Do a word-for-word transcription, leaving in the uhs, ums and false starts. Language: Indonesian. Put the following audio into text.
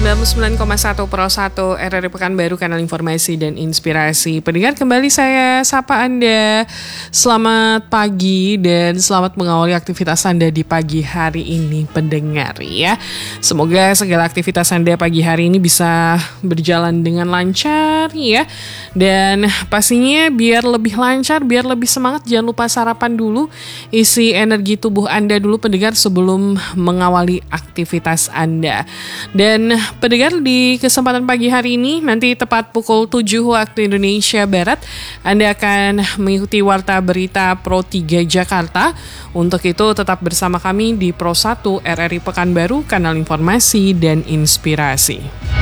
sembilan puluh sembilan koma satu Pro satu R R I Pekanbaru, kanal informasi dan inspirasi. Pendengar, kembali saya sapa Anda. Selamat pagi dan selamat mengawali aktivitas Anda di pagi hari ini, pendengar ya. Semoga segala aktivitas Anda pagi hari ini bisa berjalan dengan lancar ya. Dan pastinya biar lebih lancar, biar lebih semangat, jangan lupa sarapan dulu, isi energi tubuh Anda dulu pendengar sebelum mengawali aktivitas Anda. Dan pendengar, di kesempatan pagi hari ini nanti tepat pukul tujuh waktu Indonesia Barat Anda akan mengikuti Warta Berita Pro tiga Jakarta. Untuk itu tetap bersama kami di Pro satu R R I Pekanbaru, kanal informasi dan inspirasi.